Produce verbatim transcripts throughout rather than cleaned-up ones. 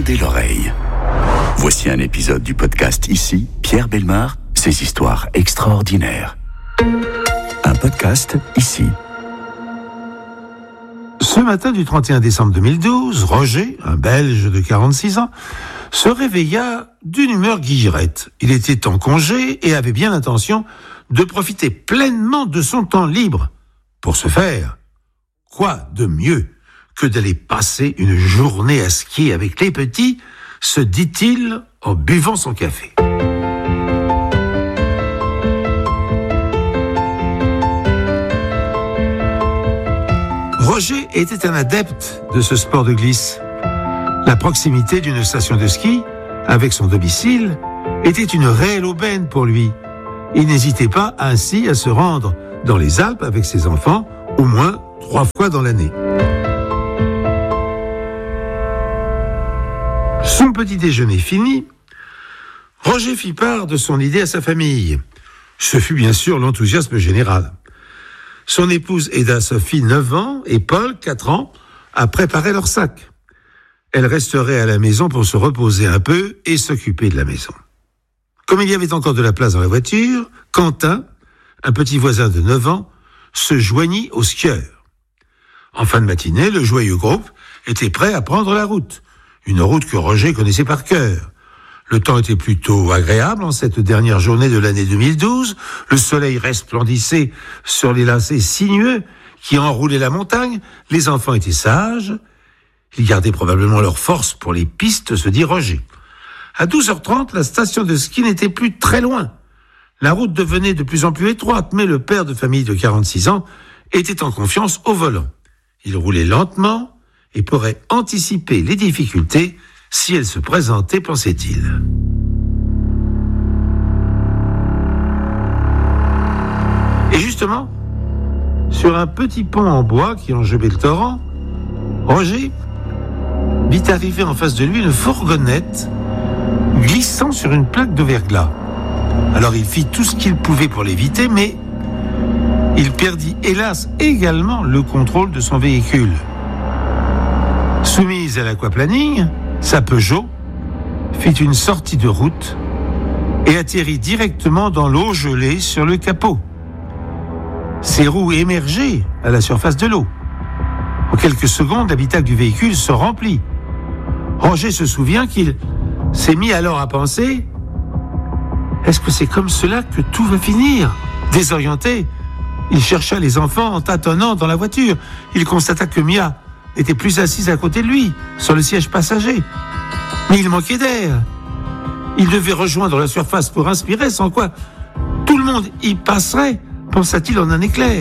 Tendez l'oreille. Voici un épisode du podcast Ici, Pierre Bellemare, ses histoires extraordinaires. Un podcast Ici. Ce matin du trente et un décembre deux mille douze, Roger, un Belge de quarante-six ans, se réveilla d'une humeur guillerette. Il était en congé et avait bien l'intention de profiter pleinement de son temps libre. Pour ce faire, quoi de mieux que d'aller passer une journée à skier avec les petits, se dit-il en buvant son café. Roger était un adepte de ce sport de glisse. La proximité d'une station de ski avec son domicile était une réelle aubaine pour lui. Il n'hésitait pas ainsi à se rendre dans les Alpes avec ses enfants au moins trois fois dans l'année. Son petit déjeuner fini, Roger fit part de son idée à sa famille. Ce fut bien sûr l'enthousiasme général. Son épouse aida Sophie, neuf ans, et Paul, quatre ans, à préparer leur sac. Elle resterait à la maison pour se reposer un peu et s'occuper de la maison. Comme il y avait encore de la place dans la voiture, Quentin, un petit voisin de neuf ans, se joignit aux skieurs. En fin de matinée, le joyeux groupe était prêt à prendre la route. Une route que Roger connaissait par cœur. Le temps était plutôt agréable en cette dernière journée de l'année deux mille douze. Le soleil resplendissait sur les lacets sinueux qui enroulaient la montagne. Les enfants étaient sages. Ils gardaient probablement leur force pour les pistes, se dit Roger. À douze heures trente, la station de ski n'était plus très loin. La route devenait de plus en plus étroite, mais le père de famille de quarante-six ans était en confiance au volant. Il roulait lentement et pourrait anticiper les difficultés si elles se présentaient, pensait-il. Et justement, sur un petit pont en bois qui enjambait le torrent, Roger vit arriver en face de lui une fourgonnette glissant sur une plaque de verglas. Alors il fit tout ce qu'il pouvait pour l'éviter, mais il perdit hélas également le contrôle de son véhicule. Soumise à l'aquaplaning, sa Peugeot fit une sortie de route et atterrit directement dans l'eau gelée sur le capot. Ses roues émergeaient à la surface de l'eau. En quelques secondes, l'habitacle du véhicule se remplit. Roger se souvient qu'il s'est mis alors à penser « Est-ce que c'est comme cela que tout va finir ?» Désorienté, il chercha les enfants en tâtonnant dans la voiture. Il constata que Mia était plus assise à côté de lui, sur le siège passager. Mais il manquait d'air. Il devait rejoindre la surface pour inspirer, sans quoi tout le monde y passerait, pensa-t-il en un éclair.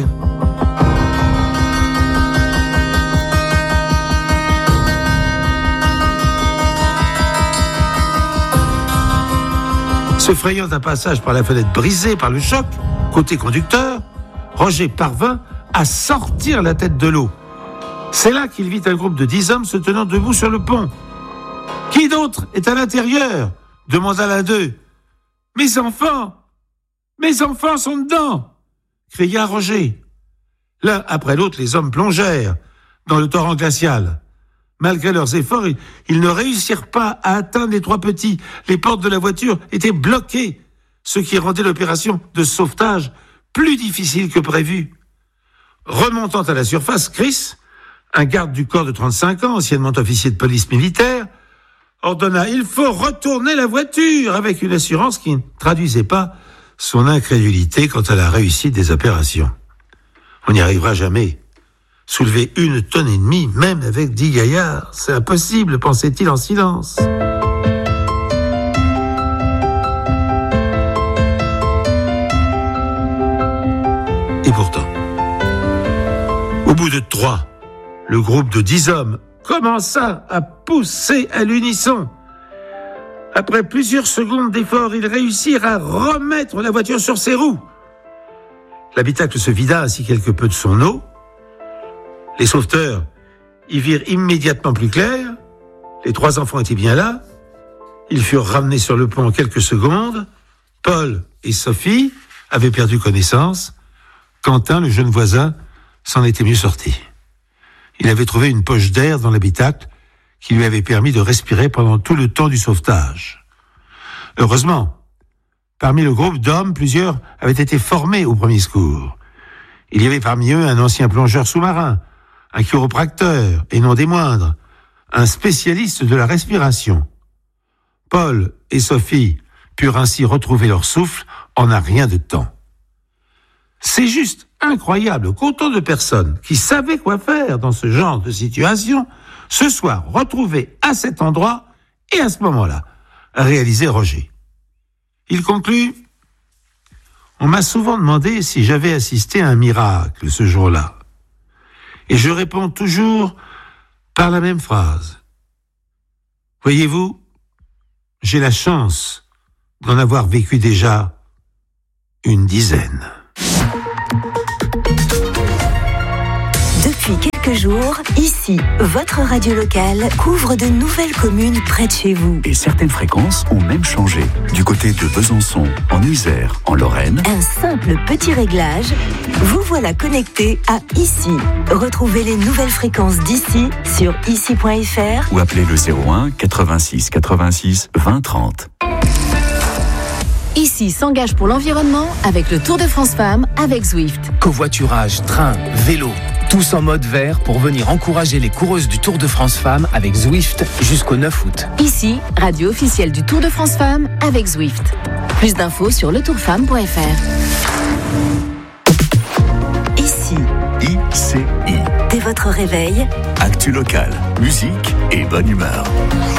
Se frayant un passage par la fenêtre brisée par le choc, côté conducteur, Roger parvint à sortir la tête de l'eau. C'est là qu'il vit un groupe de dix hommes se tenant debout sur le pont. « Qui d'autre est à l'intérieur ?» demanda l'un d'eux. « Mes enfants ! Mes enfants sont dedans !» cria Roger. L'un après l'autre, les hommes plongèrent dans le torrent glacial. Malgré leurs efforts, ils ne réussirent pas à atteindre les trois petits. Les portes de la voiture étaient bloquées, ce qui rendait l'opération de sauvetage plus difficile que prévu. Remontant à la surface, Chris, un garde du corps de trente-cinq ans, anciennement officier de police militaire, ordonna « Il faut retourner la voiture » avec une assurance qui ne traduisait pas son incrédulité quant à la réussite des opérations. On n'y arrivera jamais. Soulever une tonne et demie, même avec dix gaillards, c'est impossible, pensait-il en silence. Et pourtant, au bout de trois, le groupe de dix hommes commença à pousser à l'unisson. Après plusieurs secondes d'effort, ils réussirent à remettre la voiture sur ses roues. L'habitacle se vida ainsi quelque peu de son eau. Les sauveteurs y virent immédiatement plus clair. Les trois enfants étaient bien là. Ils furent ramenés sur le pont en quelques secondes. Paul et Sophie avaient perdu connaissance. Quentin, le jeune voisin, s'en était mieux sorti. Il avait trouvé une poche d'air dans l'habitacle qui lui avait permis de respirer pendant tout le temps du sauvetage. Heureusement, parmi le groupe d'hommes, plusieurs avaient été formés aux premiers secours. Il y avait parmi eux un ancien plongeur sous-marin, un chiropracteur, et non des moindres, un spécialiste de la respiration. Paul et Sophie purent ainsi retrouver leur souffle en un rien de temps. C'est juste incroyable qu'autant de personnes qui savaient quoi faire dans ce genre de situation se soient retrouvées à cet endroit et à ce moment-là, réalisait Roger. Il conclut « On m'a souvent demandé si j'avais assisté à un miracle ce jour-là. Et je réponds toujours par la même phrase. Voyez-vous, j'ai la chance d'en avoir vécu déjà une dizaine. » Depuis quelques jours, ici, votre radio locale couvre de nouvelles communes près de chez vous. Et certaines fréquences ont même changé. Du côté de Besançon, en Isère, en Lorraine. Un simple petit réglage, vous voilà connecté à Ici. Retrouvez les nouvelles fréquences d'ici sur ici point f r ou appelez le zéro un quatre-vingt-six quatre-vingt-six vingt trente. Ici s'engage pour l'environnement avec le Tour de France Femmes avec Zwift. Covoiturage, train, vélo, tous en mode vert pour venir encourager les coureuses du Tour de France Femmes avec Zwift jusqu'au neuf août. Ici, radio officielle du Tour de France Femmes avec Zwift. Plus d'infos sur le tour femme point f r. Ici. I C I. Dès votre réveil. Actu local, musique et bonne humeur.